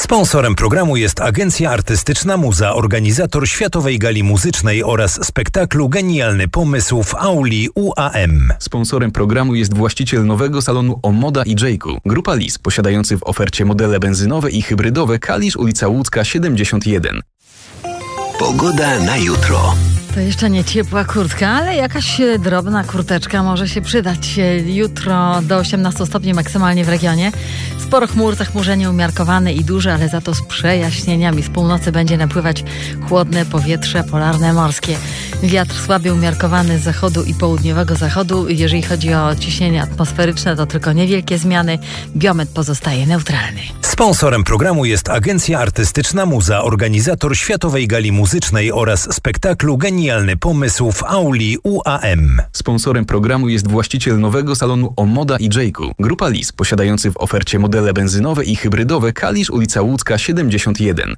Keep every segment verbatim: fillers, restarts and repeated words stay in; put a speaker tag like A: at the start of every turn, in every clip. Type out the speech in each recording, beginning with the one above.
A: Sponsorem programu jest Agencja Artystyczna Muza, organizator Światowej Gali Muzycznej oraz spektaklu Genialny Pomysł w auli U A M.
B: Sponsorem programu jest właściciel nowego salonu Omoda i Jayku. Grupa Lis, posiadający w ofercie modele benzynowe i hybrydowe. Kalisz, ulica Łódzka siedemdziesiąt jeden.
C: Pogoda na jutro.
D: To jeszcze nie ciepła kurtka, ale jakaś drobna kurteczka może się przydać. Jutro do osiemnastu stopni maksymalnie w regionie. Sporo chmur, zachmurzenie umiarkowane i duże, ale za to z przejaśnieniami. Z północy będzie napływać chłodne powietrze polarne morskie. Wiatr słaby umiarkowany z zachodu i południowego zachodu. Jeżeli chodzi o ciśnienie atmosferyczne, to tylko niewielkie zmiany. Biometr pozostaje neutralny.
A: Sponsorem programu jest Agencja Artystyczna Muza, organizator Światowej Gali Muzycznej oraz spektaklu Genialny Pomysł w auli U A M.
B: Sponsorem programu jest właściciel nowego salonu Omoda i Jayku. Grupa Lis, posiadający w ofercie modele benzynowe i hybrydowe. Kalisz, ulica Łódzka siedemdziesiąt jeden.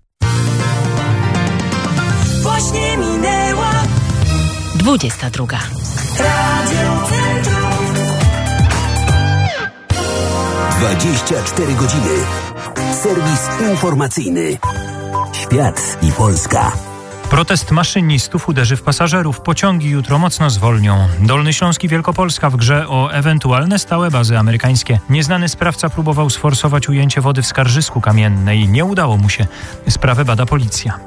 E: Właśnie minęła
D: dwudziesta druga.
E: Radio Centrum.
C: dwadzieścia cztery godziny. Serwis informacyjny. Świat i Polska.
F: Protest maszynistów uderzy w pasażerów. Pociągi jutro mocno zwolnią. Dolny Śląsk i Wielkopolska w grze o ewentualne stałe bazy amerykańskie. Nieznany sprawca próbował sforsować ujęcie wody w Skarżysku Kamiennej. Nie udało mu się. Sprawę bada policja.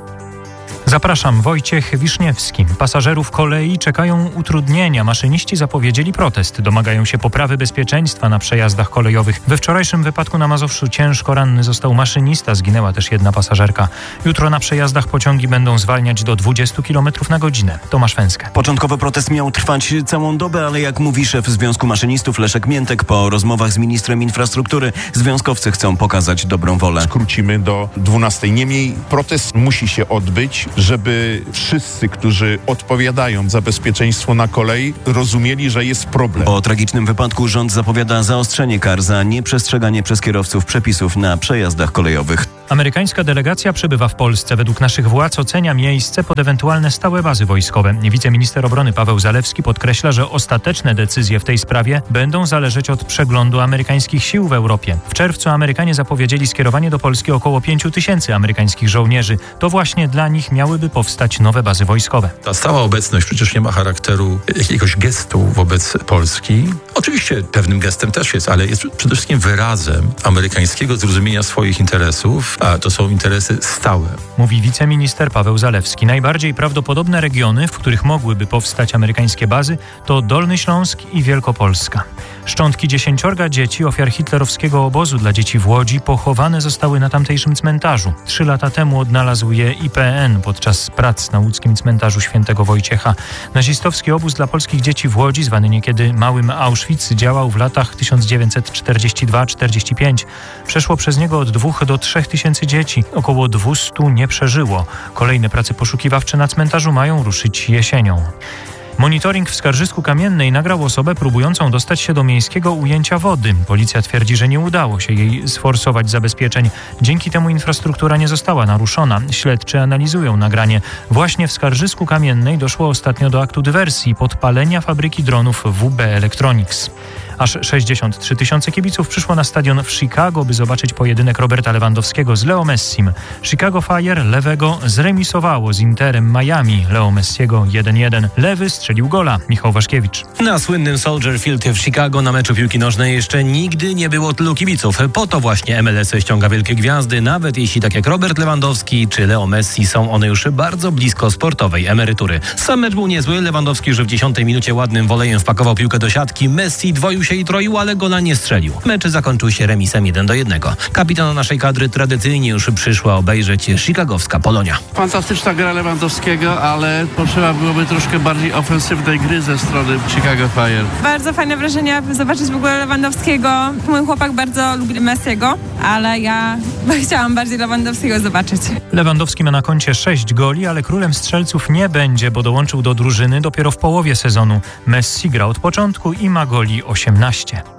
F: Zapraszam, Wojciech Wiszniewski. Pasażerów kolei czekają utrudnienia. Maszyniści zapowiedzieli protest. Domagają się poprawy bezpieczeństwa na przejazdach kolejowych. We wczorajszym wypadku na Mazowszu ciężko ranny został maszynista. Zginęła też jedna pasażerka. Jutro na przejazdach pociągi będą zwalniać do dwudziestu kilometrów na godzinę. Tomasz Węskę.
G: Początkowo protest miał trwać całą dobę, ale jak mówi szef Związku Maszynistów Leszek Miętek, po rozmowach z ministrem infrastruktury związkowcy chcą pokazać dobrą wolę.
H: Skrócimy do dwunastej. Niemniej protest musi się odbyć, żeby wszyscy, którzy odpowiadają za bezpieczeństwo na kolei, rozumieli, że jest problem.
G: Po tragicznym wypadku rząd zapowiada zaostrzenie kar za nieprzestrzeganie przez kierowców przepisów na przejazdach kolejowych.
F: Amerykańska delegacja przybywa w Polsce. Według naszych władz ocenia miejsce pod ewentualne stałe bazy wojskowe. Wiceminister obrony Paweł Zalewski podkreśla, że ostateczne decyzje w tej sprawie będą zależeć od przeglądu amerykańskich sił w Europie. W czerwcu Amerykanie zapowiedzieli skierowanie do Polski około pięciu tysięcy amerykańskich żołnierzy. To właśnie dla nich miałyby powstać nowe bazy wojskowe.
I: Ta stała obecność przecież nie ma charakteru jakiegoś gestu wobec Polski. Oczywiście pewnym gestem też jest, ale jest przede wszystkim wyrazem amerykańskiego zrozumienia swoich interesów, a to są interesy stałe.
F: Mówi wiceminister Paweł Zalewski. Najbardziej prawdopodobne regiony, w których mogłyby powstać amerykańskie bazy, to Dolny Śląsk i Wielkopolska. Szczątki dziesięciorga dzieci, ofiar hitlerowskiego obozu dla dzieci w Łodzi, pochowane zostały na tamtejszym cmentarzu. Trzy lata temu odnalazł je I P N podczas prac na łódzkim cmentarzu Świętego Wojciecha. Nazistowski obóz dla polskich dzieci w Łodzi, zwany niekiedy Małym Auschwitz, działał w latach tysiąc dziewięćset czterdziesty drugi czterdziesty piąty. Przeszło przez niego od dwóch do trzech tysięcy dzieci. Około dwustu nie przeżyło. Kolejne prace poszukiwawcze na cmentarzu mają ruszyć jesienią. Monitoring w Skarżysku Kamiennej nagrał osobę próbującą dostać się do miejskiego ujęcia wody. Policja twierdzi, że nie udało się jej sforsować zabezpieczeń. Dzięki temu infrastruktura nie została naruszona. Śledczy analizują nagranie. Właśnie w Skarżysku Kamiennej doszło ostatnio do aktu dywersji, podpalenia fabryki dronów W B Electronics. Aż sześćdziesiąt trzy tysiące kibiców przyszło na stadion w Chicago, by zobaczyć pojedynek Roberta Lewandowskiego z Leo Messim. Chicago Fire lewego zremisowało z Interem Miami. Leo Messiego jeden jeden. Lewy strzelił gola. Michał Waszkiewicz.
J: Na słynnym Soldier Field w Chicago na meczu piłki nożnej jeszcze nigdy nie było tylu kibiców. Po to właśnie M L S ściąga wielkie gwiazdy, nawet jeśli tak jak Robert Lewandowski czy Leo Messi są one już bardzo blisko sportowej emerytury. Sam mecz był niezły. Lewandowski już w dziesiątej minucie ładnym wolejem wpakował piłkę do siatki. Messi dwoił się i troił, ale gola nie strzelił. Mecz zakończył się remisem jeden do jednego. Kapitan naszej kadry tradycyjnie już przyszła obejrzeć chicagowska Polonia.
K: Fantastyczna gra Lewandowskiego, ale potrzeba byłoby troszkę bardziej ofensywnej gry ze strony Chicago Fire.
L: Bardzo fajne wrażenia zobaczyć w ogóle Lewandowskiego. Mój chłopak bardzo lubi Messiego, ale ja chciałam bardziej Lewandowskiego zobaczyć.
F: Lewandowski ma na koncie sześć goli, ale królem strzelców nie będzie, bo dołączył do drużyny dopiero w połowie sezonu. Messi gra od początku i ma goli osiemnaście.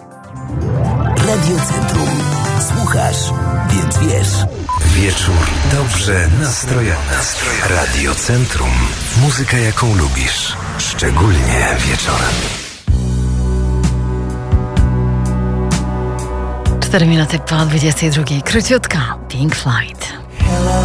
C: Radio Centrum. Słuchasz, więc wiesz.
A: Wieczór dobrze nastrojony. Radio Centrum. Muzyka, jaką lubisz. Szczególnie wieczorem.
D: cztery minuty po dwudziestej drugiej. Króciutka. Pink Floyd.